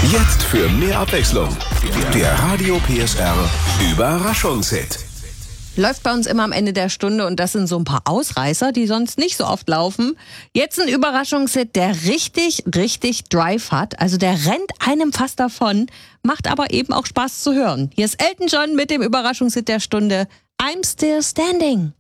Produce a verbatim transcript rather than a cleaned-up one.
Jetzt für mehr Abwechslung. Der Radio P S R Überraschungshit. Läuft bei uns immer am Ende der Stunde und das sind so ein paar Ausreißer, die sonst nicht so oft laufen. Jetzt ein Überraschungshit, der richtig, richtig Drive hat. Also der rennt einem fast davon, macht aber eben auch Spaß zu hören. Hier ist Elton John mit dem Überraschungshit der Stunde, I'm Still Standing.